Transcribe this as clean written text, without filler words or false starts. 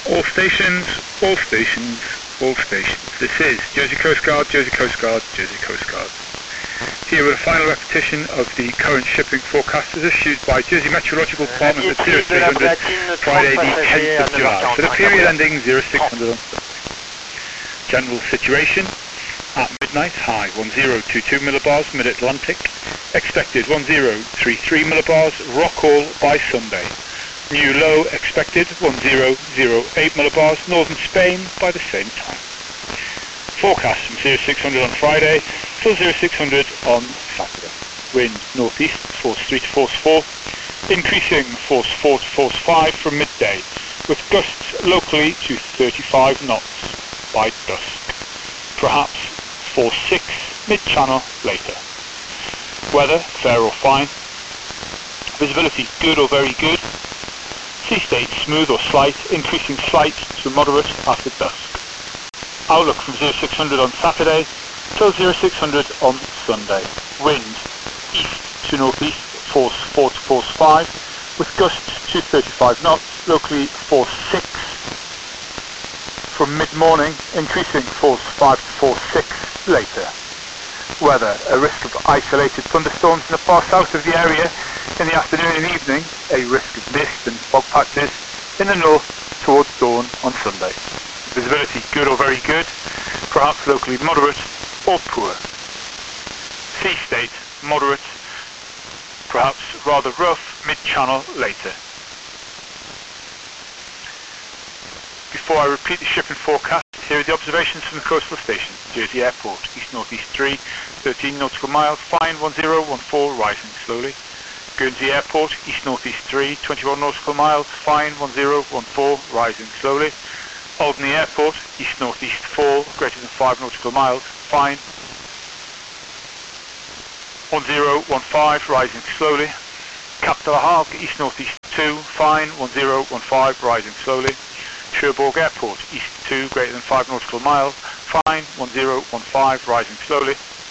All stations, all stations, all stations. This is Jersey Coast Guard, Jersey Coast Guard, Jersey Coast Guard. Here with a final repetition of the current shipping forecast as issued by Jersey Meteorological Department at 0300 Friday the 10th of July for the period ending 0600. General situation: at midnight, high 1022 millibars mid-Atlantic, expected 1033 millibars Rockall by Sunday. New low expected 1008 millibars northern Spain by the same time. Forecast from 0600 on Friday till 0600 on Saturday. Wind northeast, force 3 to force 4, increasing force 4 to force 5 from midday, with gusts locally to 35 knots by dusk. Perhaps force 6 mid-channel later. Weather fair or fine. Visibility good or very good. Sea state smooth or slight, increasing slight to moderate after dusk. Outlook from 0600 on Saturday till 0600 on Sunday. Wind east to northeast, force 4 to force 5, with gusts to 35 knots, locally force 6 from mid-morning, increasing force 5 to force 6 later. Weather, a risk of isolated thunderstorms in the far south of the area in the afternoon and evening, a risk of mist and fog patches in the north towards dawn on Sunday. Visibility good or very good, perhaps locally moderate or poor. Sea state moderate, perhaps rather rough mid-channel later. Before I repeat the shipping forecast, here are the observations from the coastal station. Jersey Airport, east-northeast 3, 13 nautical miles, fine 1014, rising slowly. Guernsey Airport, east-northeast 3, 21 nautical miles, fine 1014, rising slowly. Alderney Airport, east-northeast 4, greater than 5 nautical miles, fine 1015, rising slowly. Cap de la Hague, east-northeast 2, fine 1015, rising slowly. Cherbourg Airport, east 2, greater than 5 nautical miles, fine 1015, rising slowly.